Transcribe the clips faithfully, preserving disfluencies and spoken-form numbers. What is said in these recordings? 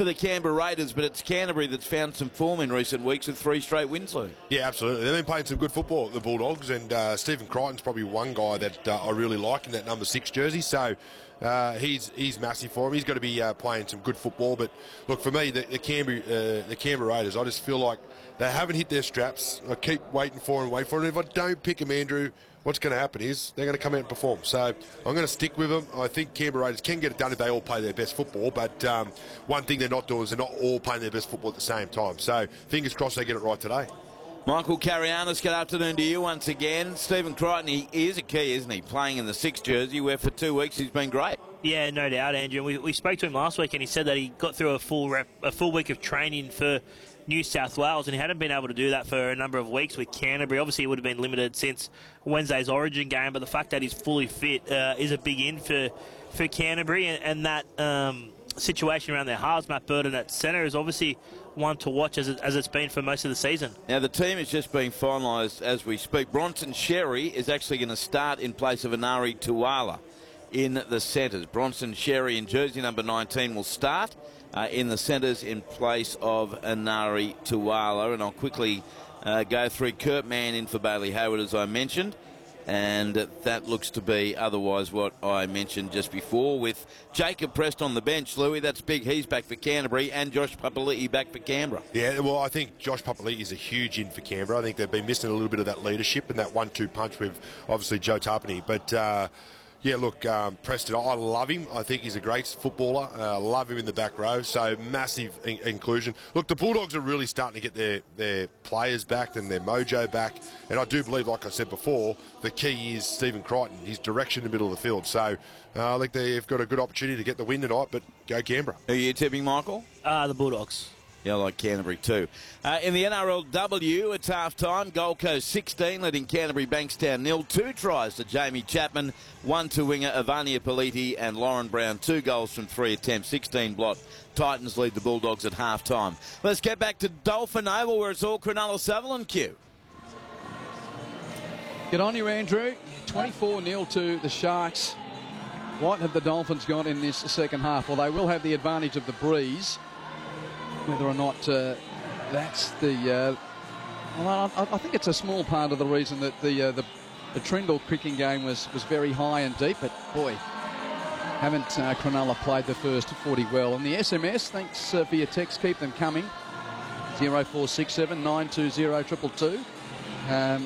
for the Canberra Raiders, but it's Canterbury that's found some form in recent weeks with three straight wins, Lou. Yeah, absolutely. They've been playing some good football, the Bulldogs, and uh, Stephen Crichton's probably one guy that uh, I really like in that number six jersey. So uh, he's he's massive for him. He's got to be uh, playing some good football. But look, for me, the, the Canberra uh, the Canberra Raiders, I just feel like they haven't hit their straps. I keep waiting for and wait for them. If I don't pick them, Andrew, what's going to happen is they're going to come out and perform. So I'm going to stick with them. I think Canberra Raiders can get it done if they all play their best football. But um, one thing they're not doing is they're not all playing their best football at the same time. So fingers crossed they get it right today. Michael Carianis, good afternoon to you once again. Stephen Crichton, he is a key, isn't he? Playing in the six jersey, where for two weeks he's been great. Yeah, no doubt, Andrew. We, we spoke to him last week, and he said that he got through a full rep, a full week of training for New South Wales, and he hadn't been able to do that for a number of weeks with Canterbury. Obviously, he would have been limited since Wednesday's Origin game, but the fact that he's fully fit uh, is a big in for for Canterbury, and, and that um, situation around their halves, Matt Burton at centre, is obviously one to watch as, it, as it's been for most of the season. Now, the team is just being finalised as we speak. Bronson Sherry is actually going to start in place of Anari Tuwala in the centres. Bronson Sherry in jersey number nineteen will start uh, in the centres in place of Anari Tuwala. And I'll quickly uh, go through Kurt Mann in for Bailey Hayward, as I mentioned. And that looks to be otherwise what I mentioned just before, with Jacob Prest on the bench. Louis, that's big. He's back for Canterbury, and Josh Papali'i back for Canberra. Yeah, well, I think Josh Papali'i is a huge in for Canberra. I think they've been missing a little bit of that leadership and that one two punch with, obviously, Joe Tapine. But, uh, yeah, look, um, Preston, I love him. I think he's a great footballer. I uh, love him in the back row, so massive in inclusion. Look, the Bulldogs are really starting to get their, their players back and their mojo back, and I do believe, like I said before, the key is Stephen Crichton, his direction in the middle of the field. So uh, I think they've got a good opportunity to get the win tonight, but go Canberra. Are you tipping, Michael? Uh, the Bulldogs. Yeah, I like Canterbury too. Uh, in the N R L W, it's half-time. Gold Coast sixteen, leading Canterbury Bankstown nil. Two tries to Jamie Chapman, one to winger Ivania Politi and Lauren Brown. Two goals from three attempts, sixteen blot. Titans lead the Bulldogs at half-time. Let's get back to Dolphin Oval, where it's all Cronulla Sutherland Q. Get on you, Andrew. twenty-four nil to the Sharks. What have the Dolphins got in this second half? Well, they will have the advantage of the breeze. Whether or not uh, that's the... Uh, well, I, I think it's a small part of the reason that the uh, the, the Trindle kicking game was, was very high and deep, but boy, haven't uh, Cronulla played the first forty well. And the S M S, thanks uh, for your text, keep them coming. zero four six seven nine two zero two two two. Um,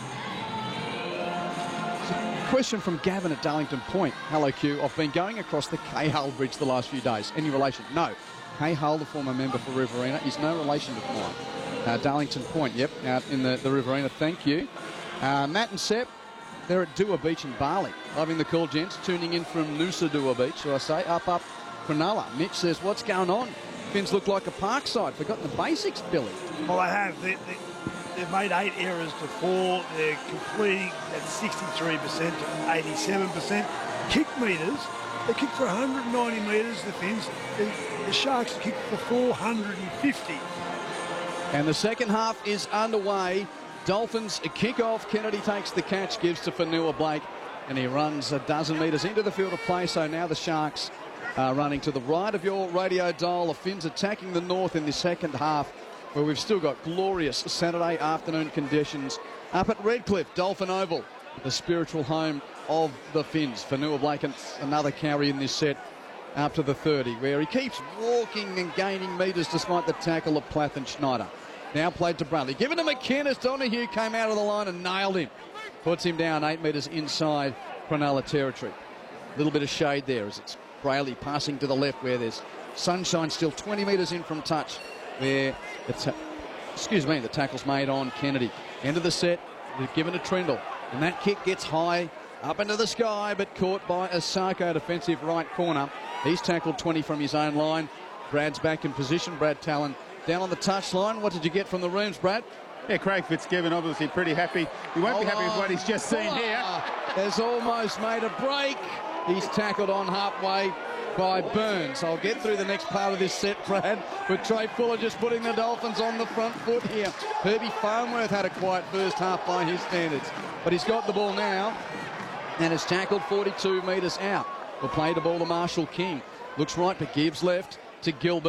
question from Gavin at Darlington Point. Hello, Q. I've been going across the K-Hull Bridge the last few days. Any relation? No. Kay Hull, the former member for Riverina, is no relation to mine. Uh, Darlington Point, yep, out in the, the Riverina, thank you. Uh, Matt and Sepp, they're at Dua Beach in Bali. Loving the call, gents. Tuning in from Noosa Dua Beach, shall I say, up, up, Cronulla. Mitch says, what's going on? Fins look like a Parkside. Forgotten the basics, Billy. Well, they have. They, they, they've made eight errors to four. They're completing at sixty-three percent to eighty-seven percent. Kick metres, they kicked for one hundred ninety metres, the Fins. The, the Sharks kicked for four hundred fifty. And the second half is underway. Dolphins a kick-off. Kennedy takes the catch, gives to Fanua Blake, and he runs a dozen metres into the field of play. So now the Sharks are running to the right of your radio dial. The Fins attacking the north in the second half, where we've still got glorious Saturday afternoon conditions up at Redcliffe, Dolphin Oval, the spiritual home of the Fins. Fanua Blake, another carry in this set up to the thirty, where he keeps walking and gaining metres despite the tackle of Plath and Schneider. Now played to Bradley. Given to McInnes. Donahue came out of the line and nailed him. Puts him down eight metres inside Cronulla territory. A little bit of shade there as it's Brayley passing to the left, where there's sunshine still twenty metres in from touch, where it's, excuse me, the tackle's made on Kennedy. End of the set, we've given to Trindle. And that kick gets high up into the sky, but caught by Asako, defensive right corner. He's tackled twenty from his own line. Brad's back in position. Brad Talon down on the touchline. What did you get from the rooms, Brad? Yeah, Craig Fitzgibbon obviously pretty happy. He won't Hold be happy on. with what he's just seen Oh, here. Has almost made a break. He's tackled on halfway by Burns. I'll get through the next part of this set, Brad, with Trey Fuller just putting the Dolphins on the front foot here. Herbie Farnworth had a quiet first half by his standards, but he's got the ball now and has tackled forty-two metres out. We'll play the ball to Marshall King. Looks right, but gives left to Gilbert.